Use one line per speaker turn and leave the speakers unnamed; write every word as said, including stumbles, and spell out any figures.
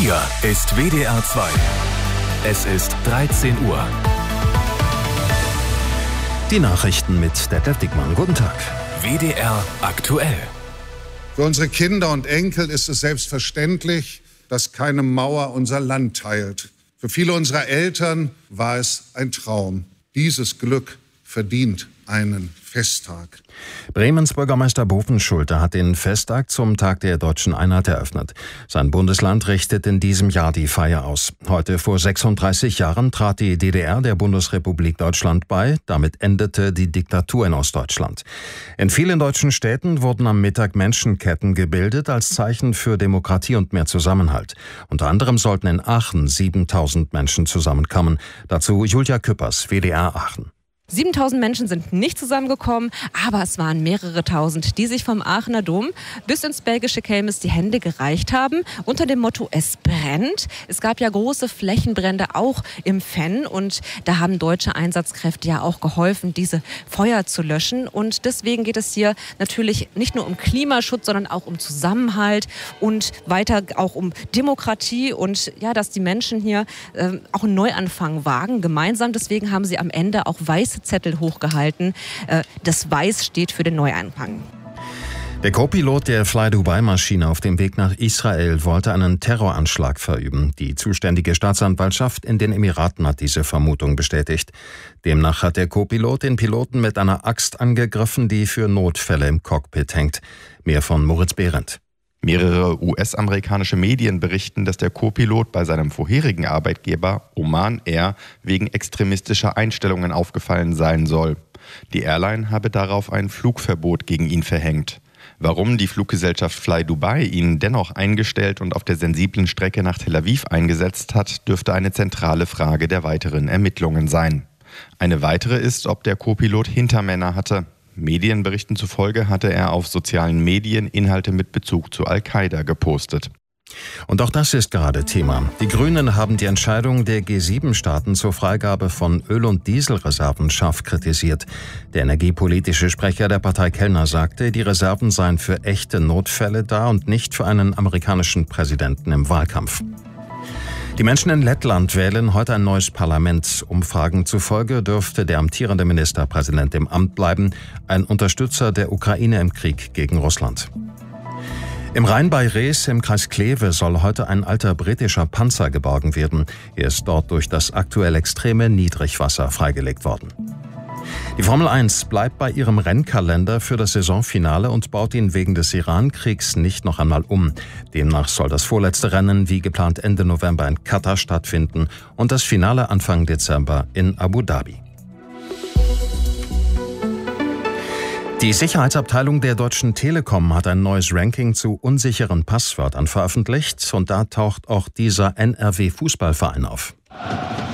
Hier ist W D R zwei. Es ist dreizehn Uhr.
Die Nachrichten mit Detlef Dickmann. Guten Tag.
W D R aktuell.
Für unsere Kinder und Enkel ist es selbstverständlich, dass keine Mauer unser Land teilt. Für viele unserer Eltern war es ein Traum. Dieses Glück verdient einen Festtag.
Bremens Bürgermeister Bovenschulte hat den Festtag zum Tag der deutschen Einheit eröffnet. Sein Bundesland richtet in diesem Jahr die Feier aus. Heute vor sechsunddreißig Jahren trat die D D R der Bundesrepublik Deutschland bei. Damit endete die Diktatur in Ostdeutschland. In vielen deutschen Städten wurden am Mittag Menschenketten gebildet als Zeichen für Demokratie und mehr Zusammenhalt. Unter anderem sollten in Aachen siebentausend Menschen zusammenkommen. Dazu Julia Küppers, W D R Aachen.
siebentausend Menschen sind nicht zusammengekommen, aber es waren mehrere tausend, die sich vom Aachener Dom bis ins belgische Kelmis die Hände gereicht haben, unter dem Motto "Es brennt". Es gab ja große Flächenbrände auch im Venn und da haben deutsche Einsatzkräfte ja auch geholfen, diese Feuer zu löschen. Und deswegen geht es hier natürlich nicht nur um Klimaschutz, sondern auch um Zusammenhalt und weiter auch um Demokratie und ja, dass die Menschen hier äh, auch einen Neuanfang wagen, gemeinsam. Deswegen haben sie am Ende auch weiße Zettel hochgehalten. Das Weiß steht für den Neuanfang.
Der Co-Pilot der Fly-Dubai-Maschine auf dem Weg nach Israel wollte einen Terroranschlag verüben. Die zuständige Staatsanwaltschaft in den Emiraten hat diese Vermutung bestätigt. Demnach hat der Co-Pilot den Piloten mit einer Axt angegriffen, die für Notfälle im Cockpit hängt. Mehr von Moritz Behrendt.
Mehrere U S-amerikanische Medien berichten, dass der Co-Pilot bei seinem vorherigen Arbeitgeber Oman Air wegen extremistischer Einstellungen aufgefallen sein soll. Die Airline habe darauf ein Flugverbot gegen ihn verhängt. Warum die Fluggesellschaft Fly Dubai ihn dennoch eingestellt und auf der sensiblen Strecke nach Tel Aviv eingesetzt hat, dürfte eine zentrale Frage der weiteren Ermittlungen sein. Eine weitere ist, ob der Co-Pilot Hintermänner hatte. Medienberichten zufolge hatte er auf sozialen Medien Inhalte mit Bezug zu Al-Qaida gepostet.
Und auch das ist gerade Thema. Die Grünen haben die Entscheidung der G sieben Staaten zur Freigabe von Öl- und Dieselreserven scharf kritisiert. Der energiepolitische Sprecher der Partei Kellner sagte, die Reserven seien für echte Notfälle da und nicht für einen amerikanischen Präsidenten im Wahlkampf. Die Menschen in Lettland wählen heute ein neues Parlament. Umfragen zufolge dürfte der amtierende Ministerpräsident im Amt bleiben, ein Unterstützer der Ukraine im Krieg gegen Russland. Im Rhein bei Rees im Kreis Kleve soll heute ein alter britischer Panzer geborgen werden. Er ist dort durch das aktuell extreme Niedrigwasser freigelegt worden. Die Formel eins bleibt bei ihrem Rennkalender für das Saisonfinale und baut ihn wegen des Iran-Kriegs nicht noch einmal um. Demnach soll das vorletzte Rennen wie geplant Ende November in Katar stattfinden und das Finale Anfang Dezember in Abu Dhabi. Die Sicherheitsabteilung der Deutschen Telekom hat ein neues Ranking zu unsicheren Passwörtern veröffentlicht und da taucht auch dieser N R W-Fußballverein auf.